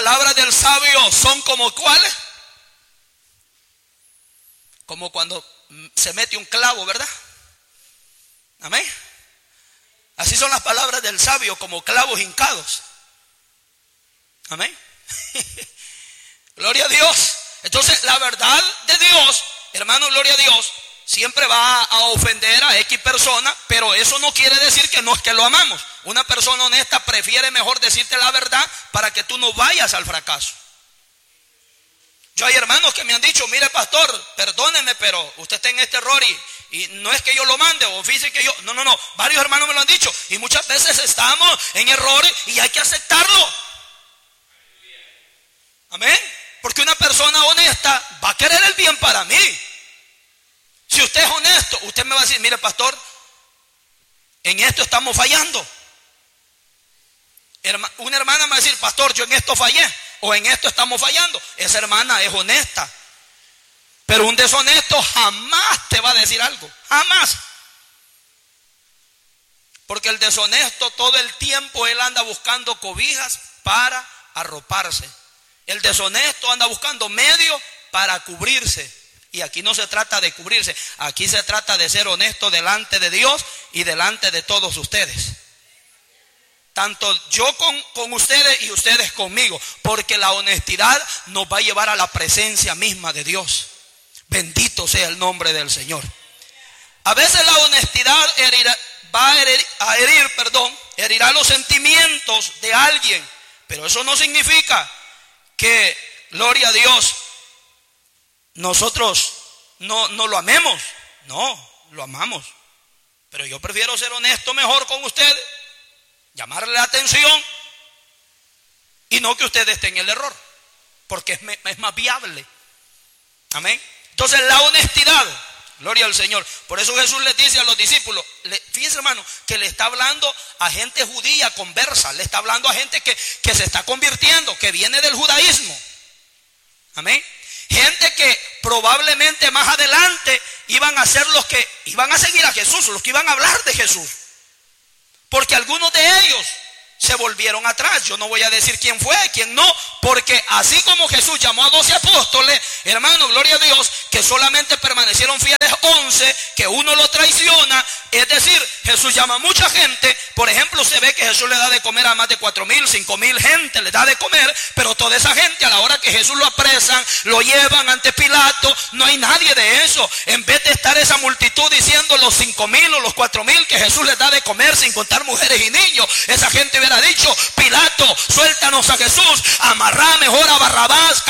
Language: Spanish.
palabras del sabio son como ¿cuáles? Como cuando se mete un clavo, ¿verdad? Amén. Así son las palabras del sabio, como clavos hincados. Amén. Gloria a Dios. Entonces la verdad de Dios, hermano, gloria a Dios, siempre va a ofender a X persona, pero eso no quiere decir que no es que lo amamos. Una persona honesta prefiere mejor decirte la verdad para que tú no vayas al fracaso. Yo hay hermanos que me han dicho, mire pastor, perdóneme, pero usted está en este error y no es que yo lo mande o fíjese que yo... No, varios hermanos me lo han dicho y muchas veces estamos en errores y hay que aceptarlo. Amén. Porque una persona honesta va a querer el bien para mí. Si usted es honesto, usted me va a decir, mire pastor, en esto estamos fallando. Una hermana me va a decir, pastor, yo en esto fallé, o en esto estamos fallando. Esa hermana es honesta. Pero un deshonesto jamás te va a decir algo, jamás. Porque el deshonesto todo el tiempo él anda buscando cobijas para arroparse. El deshonesto anda buscando medios para cubrirse. Y aquí no se trata de cubrirse, aquí se trata de ser honesto delante de Dios y delante de todos ustedes. Tanto yo con ustedes y ustedes conmigo, porque la honestidad nos va a llevar a la presencia misma de Dios. Bendito sea el nombre del Señor. A veces la honestidad herirá los sentimientos de alguien, pero eso no significa que, gloria a Dios, nosotros no lo amemos. No, lo amamos. Pero yo prefiero ser honesto mejor con ustedes, llamarle la atención y no que ustedes estén en el error, porque es más viable. Amén. Entonces la honestidad, gloria al Señor. Por eso Jesús les dice a los discípulos, fíjense hermano, que le está hablando a gente judía conversa, le está hablando a gente que se está convirtiendo, que viene del judaísmo. Amén. Gente que probablemente más adelante iban a ser los que iban a seguir a Jesús, los que iban a hablar de Jesús. Porque algunos de ellos se volvieron atrás. Yo no voy a decir quién fue, quién no, porque así como Jesús llamó a 12 apóstoles, hermano, gloria a Dios, que solamente permanecieron fieles 11, que uno lo traiciona. Es decir, Jesús llama a mucha gente. Por ejemplo, se ve que Jesús le da de comer a más de 4,000, 5,000 gente, le da de comer, pero toda esa gente a la hora que Jesús lo apresan, lo llevan ante Pilato, no hay nadie de eso. En vez de estar esa multitud diciendo los 5,000 o los 4,000 que Jesús les da de comer sin contar mujeres y niños, esa gente hubiera dicho, Pilato, suéltanos a Jesús, amarrá mejor a Barrabás,